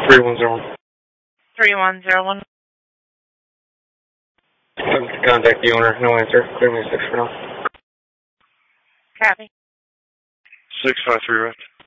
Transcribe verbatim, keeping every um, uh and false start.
three one zero one. three one zero one. Contact the owner. No answer. Clear me six for now. Copy. six five three right.